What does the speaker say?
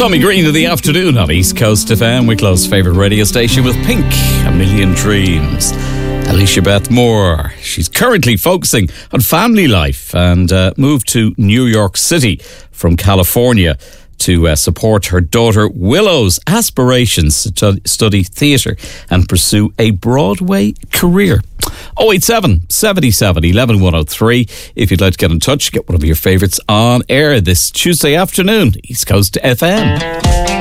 Tommy Green in the afternoon on East Coast FM, Wicklow's favourite radio station with Pink, A Million Dreams. Alicia Beth Moore, she's currently focusing on family life and moved to New York City from California to support her daughter Willow's aspirations to study theatre and pursue a Broadway career. 087 77 11 103 if you'd like to get in touch, get one of your favourites on air this Tuesday afternoon, East Coast FM.